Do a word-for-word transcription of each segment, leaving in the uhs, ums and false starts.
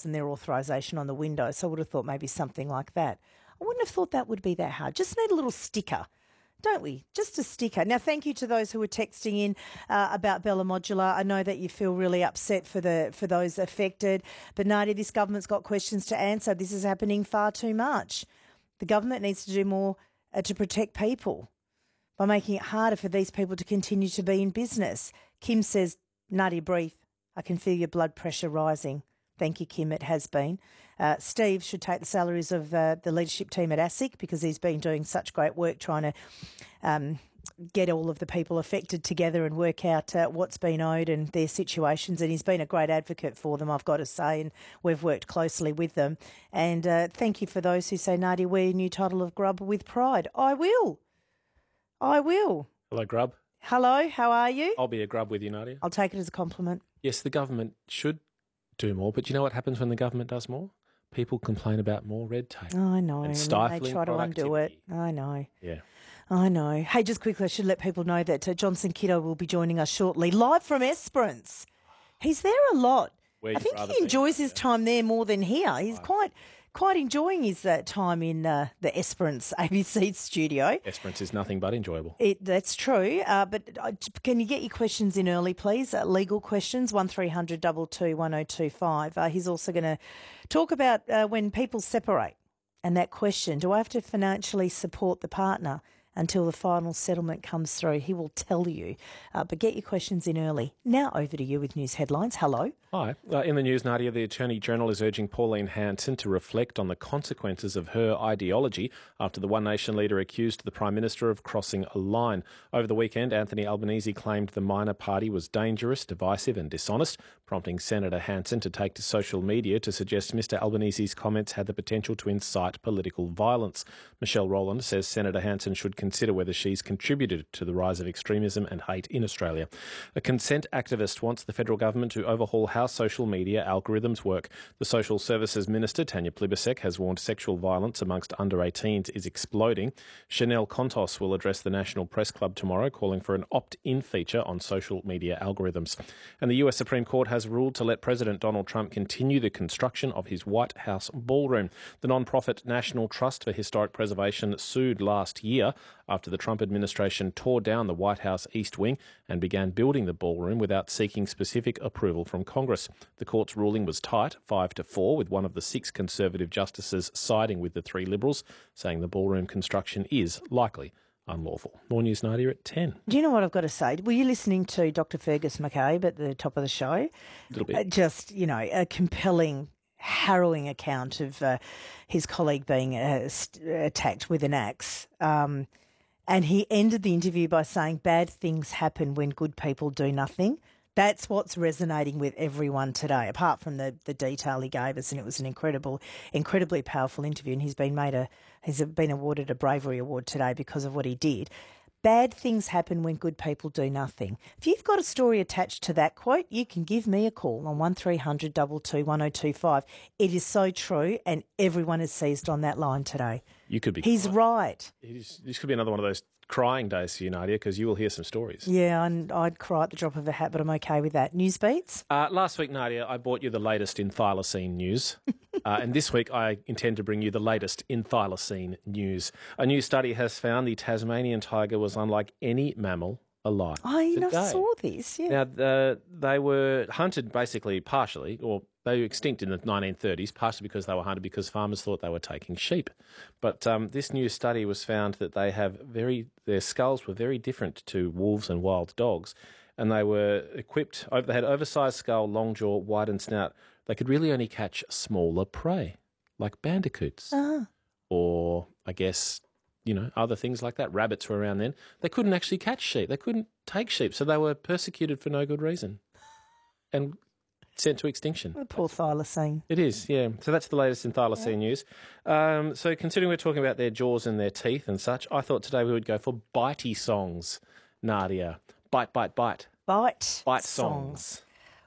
and their authorisation on the window. So I would have thought maybe something like that. I wouldn't have thought that would be that hard. Just need a little sticker, don't we? Just a sticker. Now, thank you to those who were texting in uh, about Bella Modular. I know that you feel really upset for the for those affected. But, Nadia, this government's got questions to answer. This is happening far too much. The government needs to do more uh, to protect people by making it harder for these people to continue to be in business. Kim says, Nadia, breathe. I can feel your blood pressure rising. Thank you, Kim. It has been. Uh, Steve should take the salaries of uh, the leadership team at ASIC because he's been doing such great work trying to um, get all of the people affected together and work out uh, what's been owed and their situations. And he's been a great advocate for them, I've got to say, and we've worked closely with them. And uh, thank you for those who say, Nadia, wear your new title of Grub with pride. I will. I will. Hello, Grub. Hello, how are you? I'll be a grub with you, Nadia. I'll take it as a compliment. Yes, the government should do more, but you know what happens when the government does more? People complain about more red tape. I know. And And stifling they try to undo it. productivity. I know. Yeah. I know. Hey, just quickly, I should let people know that uh, Johnson Kiddo will be joining us shortly, live from Esperance. He's there a lot. Where I you'd think rather he be, enjoys his yeah. time there more than here. He's quite quite enjoying his uh, time in uh, the Esperance A B C studio. Esperance is nothing but enjoyable. It, that's true. Uh, but uh, can you get your questions in early, please? Uh, legal questions, one three hundred two two one oh two five. Uh, he's also going to talk about uh, when people separate and that question, do I have to financially support the partner until the final settlement comes through? He will tell you. Uh, but get your questions in early. Now over to you with news headlines. Hello. Hi. Uh, in the news, Nadia, the Attorney General is urging Pauline Hanson to reflect on the consequences of her ideology after the One Nation leader accused the Prime Minister of crossing a line. Over the weekend, Anthony Albanese claimed the minor party was dangerous, divisive and dishonest, prompting Senator Hanson to take to social media to suggest Mr Albanese's comments had the potential to incite political violence. Michelle Rowland says Senator Hanson should consider whether she's contributed to the rise of extremism and hate in Australia. A consent activist wants the federal government to overhaul how social media algorithms work. The Social Services Minister, Tanya Plibersek, has warned sexual violence amongst under eighteens is exploding. Chanel Contos will address the National Press Club tomorrow, calling for an opt-in feature on social media algorithms. And the U S Supreme Court has ruled to let President Donald Trump continue the construction of his White House ballroom. The non-profit National Trust for Historic Preservation sued last year after the Trump administration tore down the White House East Wing and began building the ballroom without seeking specific approval from Congress. The court's ruling was tight, five to four, with one of the six Conservative justices siding with the three Liberals, saying the ballroom construction is likely unlawful. More news, Nadia, at ten. Do you know what I've got to say? Were you listening to Doctor Fergus McCabe at the top of the show? A little bit. Uh, just, you know, a compelling, harrowing account of uh, his colleague being uh, st- attacked with an axe. Um, and he ended the interview by saying bad things happen when good people do nothing. That's what's resonating with everyone today, apart from the, the detail he gave us, and it was an incredible, incredibly powerful interview. And he's been made a, he's been awarded a bravery award today because of what he did. Bad things happen when good people do nothing. If you've got a story attached to that quote, you can give me a call on one three hundred two two one oh two five. It is so true, and everyone is seized on that line today. You could be. He's crying. right. It is, this could be another one of those crying days for you, Nadia, because you will hear some stories. Yeah, and I'd cry at the drop of a hat, but I'm okay with that. News beats? Uh, last week, Nadia, I brought you the latest in thylacine news. uh, and this week, I intend to bring you the latest in thylacine news. A new study has found the Tasmanian tiger was unlike any mammal alive. Oh, you know, I today. saw this, yeah. Now, uh, they were hunted basically partially, or they were extinct in the nineteen thirties, partially because they were hunted because farmers thought they were taking sheep. But um, this new study was found that they have very, their skulls were very different to wolves and wild dogs. And they were equipped, they had oversized skull, long jaw, widened snout. They could really only catch smaller prey, like bandicoots. Ah. Or, I guess, you know, other things like that. Rabbits were around then. They couldn't actually catch sheep. They couldn't take sheep, so they were persecuted for no good reason and sent to extinction. What a poor thylacine. It is, yeah. So that's the latest in thylacine yeah. news. Um, so considering we're talking about their jaws and their teeth and such, I thought today we would go for bitey songs, Nadia. Bite, bite, bite. Bite. Bite songs. songs.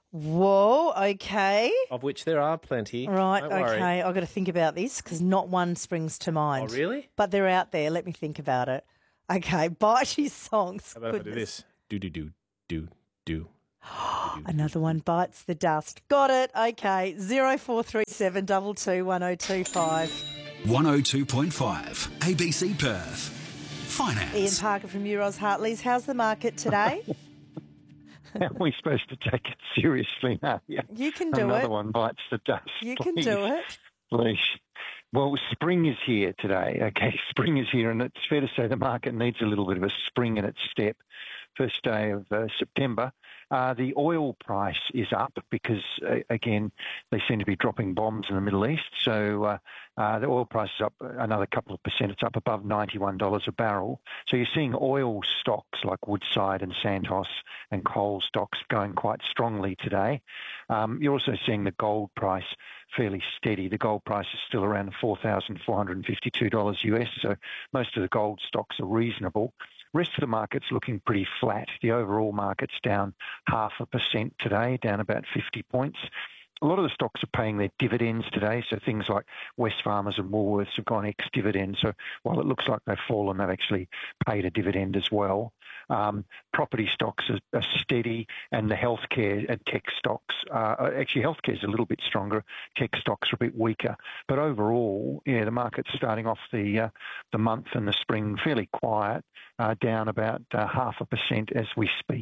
Whoa, okay. Of which there are plenty. Right, Don't worry. okay. I've got to think about this because not one springs to mind. Oh, really? But they're out there. Let me think about it. Okay, bitey songs. How about if I do this? Do, do, do, do, do, Another one bites the dust. Got it. Okay. zero four three seven two two one oh two five. one oh two point five A B C Perth. Finance. Ian Parker from Euros Hartleys. How's the market today? How are we supposed to take it seriously, Nadia? You can do Another it. one bites the dust. You please. can do it. Please. Well, spring is here today. Okay, spring is here, and it's fair to say the market needs a little bit of a spring in its step. First day of uh, September. Uh, the oil price is up because, uh, again, they seem to be dropping bombs in the Middle East. So uh, uh, the oil price is up another couple of percent. It's up above ninety-one dollars a barrel. So you're seeing oil stocks like Woodside and Santos and coal stocks going quite strongly today. Um, you're also seeing the gold price fairly steady. The gold price is still around four thousand four hundred fifty-two dollars U S, so most of the gold stocks are reasonable. Rest of the market's looking pretty flat. The overall market's down half a percent today, down about fifty points. A lot of the stocks are paying their dividends today, so things like Wesfarmers and Woolworths have gone ex-dividend. So while it looks like they've fallen, they've actually paid a dividend as well. Um, property stocks are, are steady, and the healthcare and tech stocks are actually healthcare is a little bit stronger. Tech stocks are a bit weaker, but overall, yeah, the market's starting off the uh, the month and the spring fairly quiet, uh, down about uh, half a percent as we speak.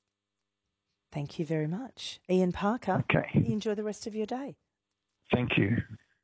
Thank you very much. Ian Parker. Okay. You enjoy the rest of your day. Thank you.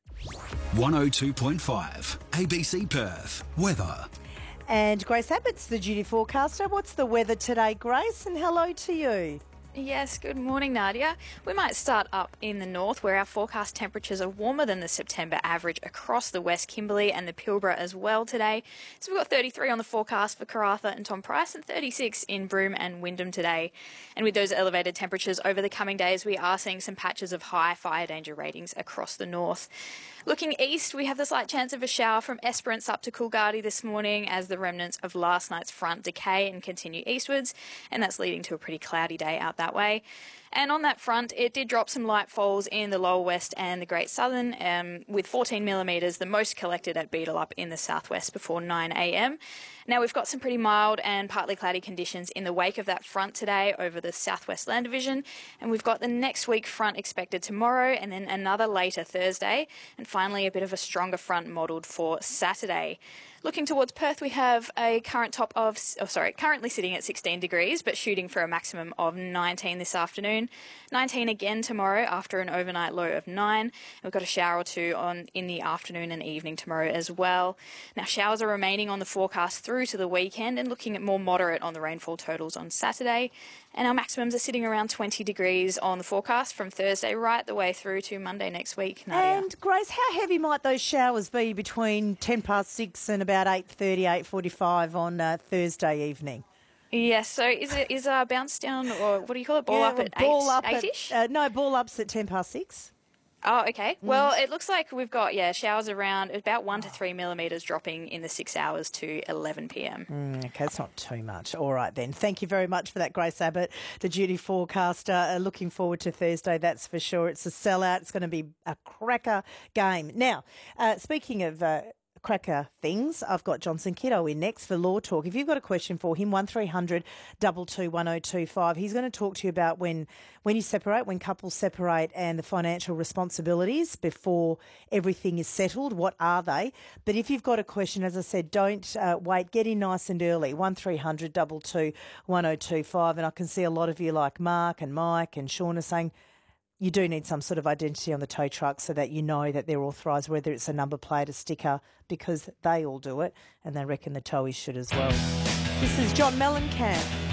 one oh two point five A B C Perth. Weather. And Grace Abbott's the duty forecaster. What's the weather today, Grace? And hello to you. Yes, good morning, Nadia. We might start up in the north where our forecast temperatures are warmer than the September average across the West Kimberley and the Pilbara as well today. So we've got thirty-three on the forecast for Karratha and Tom Price and thirty-six in Broome and Wyndham today. And with those elevated temperatures over the coming days, we are seeing some patches of high fire danger ratings across the north. Looking east, we have the slight chance of a shower from Esperance up to Coolgardie this morning as the remnants of last night's front decay and continue eastwards, and that's leading to a pretty cloudy day out that way. And on that front, it did drop some light falls in the Lower West and the Great Southern, um, with fourteen millimetres, the most collected at Beetallup in the southwest before nine a m. Now, we've got some pretty mild and partly cloudy conditions in the wake of that front today over the southwest land division, and we've got the next week front expected tomorrow and then another later Thursday, and finally a bit of a stronger front modelled for Saturday. Looking towards Perth, we have a current top of, oh sorry, currently sitting at sixteen degrees, but shooting for a maximum of nineteen this afternoon. nineteen again tomorrow after an overnight low of nine. We've got a shower or two on in the afternoon and evening tomorrow as well. Now, showers are remaining on the forecast through to the weekend and looking at more moderate on the rainfall totals on Saturday. And our maximums are sitting around twenty degrees on the forecast from Thursday right the way through to Monday next week, Nadia. And Grace, how heavy might those showers be between ten past six and about eight thirty, eight forty-five on uh, Thursday evening? Yes, so is it is a bounce down, or what do you call it, ball yeah, up at ball eight, up eight-ish? At, uh, no, ball up's at ten past six. Oh, okay. Well, it looks like we've got, yeah, showers around about one to three millimetres dropping in the six hours to eleven p m. Mm, okay, it's not too much. All right, then. Thank you very much for that, Grace Abbott, the duty forecaster. Uh, looking forward to Thursday, that's for sure. It's a sellout. It's going to be a cracker game. Now, uh, speaking of... Uh, cracker things. I've got Johnson Kiddo in next for Law Talk. If you've got a question for him, one three hundred two two one oh two five. He's going to talk to you about when when you separate, when couples separate, and the financial responsibilities before everything is settled. What are they? But if you've got a question, as I said, don't uh, wait. Get in nice and early. one three hundred two two one oh two five. And I can see a lot of you like Mark and Mike and Sean are saying, you do need some sort of identity on the tow truck so that you know that they're authorised, whether it's a number plate, a sticker, because they all do it, and they reckon the towies should as well. This is John Mellencamp.